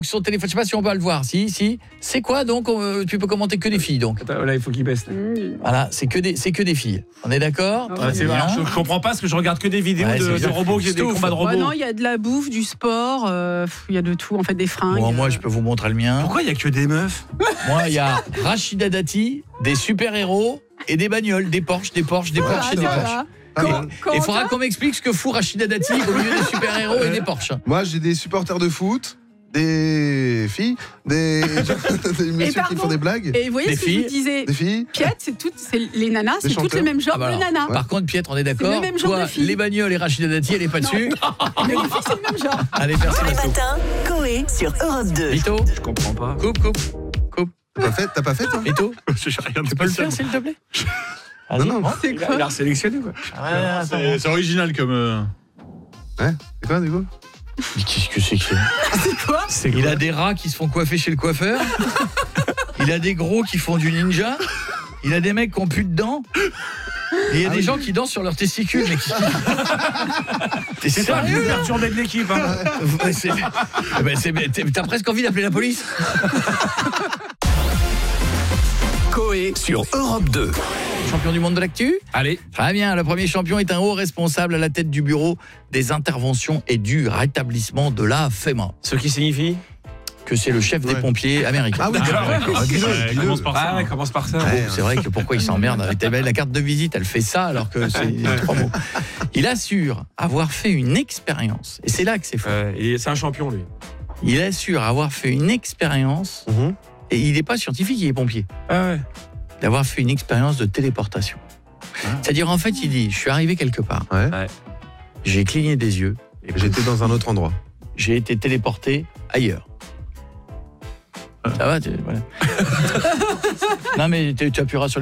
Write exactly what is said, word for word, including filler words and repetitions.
Sur le téléphone, je sais pas si on peut le voir. Si, si. C'est quoi donc euh, tu peux commenter que des filles donc. Attends, là, il faut qu'il baisse. Là. Mmh. Voilà, c'est que des c'est que des filles. On est d'accord? Ah, Ouais, c'est vrai. Je, je comprends pas parce que je regarde que des vidéos Ouais, de, c'est de robots, qui des Stouff. combats de robots. Bah non, il y a de la bouffe, du sport, euh, il y a de tout, en fait, des fringues. Bon, moi, euh. je peux vous montrer le mien. Pourquoi il y a que des meufs? Moi, il y a Rachida Dati, des super-héros et des bagnoles, des Porsche, des Porsche, des Voilà, Porsche et des ça Porsche. va. Ah, Et bon. il faudra qu'on m'explique ce que fout Rachida Dati au milieu des super-héros et des Porsche. Moi, j'ai des supporters de foot, des filles, des, des messieurs qui pardon font des blagues, Et vous voyez Des ce que filles. je vous disais, des filles. Piette, c'est toutes, c'est les nanas, Des c'est toutes chanteurs. le même genre Ah bah de alors, nanas. Par contre, Pietre, on est d'accord. le même genre Toi, de filles. les bagnoles et Rachida Dati, elle est pas dessus. Mais les filles, c'est le même genre. Allez, merci Tous les Masto. matins, Coé sur Europe deux. Vito, Je comprends pas. coupe, coupe, coupe. T'as pas fait, t'as pas fait toi? Vito, J'ai rien de tu peux le spécial. faire s'il te plaît? Non, non. C'est Il a, quoi il a sélectionné quoi. Ah, C'est c'est original comme. euh, Ouais. C'est quoi du coup? Mais qu'est-ce que c'est que C'est quoi Il a des rats qui se font coiffer chez le coiffeur. Il a des gros qui font du ninja. Il a des mecs qui ont plus de dents. Et il y a des gens qui dansent sur leurs testicules. Mais qui... T'es C'est toi le plus sérieux là? perturbé de l'équipe. Hein. Ouais, c'est- Eh ben, c'est- t'es- T'as presque envie d'appeler la police. Coé sur Europe deux. Champion du monde de l'actu? Allez. Très bien, le premier champion est un haut responsable à la tête du bureau des interventions et du rétablissement de la FEMA. Ce qui signifie Que c'est le chef des Ouais. pompiers américains. Ah oui, Ah, ouais, d'accord. ouais, Dis-le, ouais, dis-le. commence par ça. Ah ouais, commence par ça. Bon, Ouais. c'est vrai que pourquoi il s'emmerde avec la carte de visite, elle fait ça alors que c'est trois mots. Il assure avoir fait une expérience, et c'est là que c'est fort. Euh, il est- c'est un champion lui. Il assure avoir fait une expérience, Mhm. et il n'est pas scientifique, il est pompier, Ah ouais. d'avoir fait une expérience de téléportation. C'est-à-dire en fait, il dit, je suis arrivé quelque part, Ouais. j'ai cligné des yeux, Et j'étais dans un autre endroit. j'ai été téléporté ailleurs. Ça va, tu, voilà. Non mais tu, tu appuieras sur